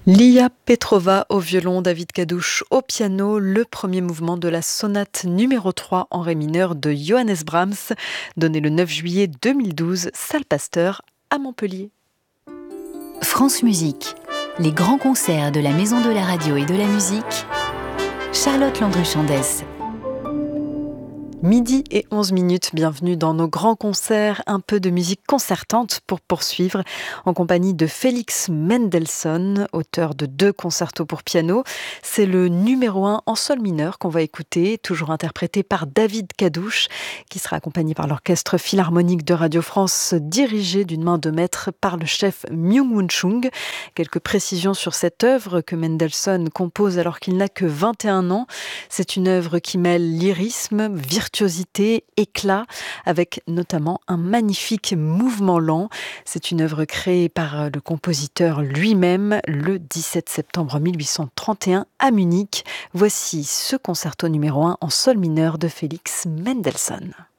Lia Petrova au violon, David Kadouch au piano, le premier mouvement de la sonate numéro 3 en ré mineur de Johannes Brahms, donné le 9 juillet 2012, salle Pasteur à Montpellier. France Musique, les grands concerts de la Maison de la Radio et de la Musique, Charlotte Landru-Chandès. Midi et 11 minutes, bienvenue dans nos grands concerts, un peu de musique concertante pour poursuivre, en compagnie de Félix Mendelssohn, auteur de 2 concertos pour piano. C'est le numéro 1 en sol mineur qu'on va écouter, toujours interprété par David Kadouch, qui sera accompagné par l'Orchestre Philharmonique de Radio France, dirigé d'une main de maître par le chef Myung-Whun Chung. Quelques précisions sur cette œuvre que Mendelssohn compose alors qu'il n'a que 21 ans. C'est une œuvre qui mêle lyrisme, virtuosité, éclat, avec notamment un magnifique mouvement lent. C'est une œuvre créée par le compositeur lui-même le 17 septembre 1831 à Munich. Voici ce concerto numéro 1 en sol mineur de Félix Mendelssohn.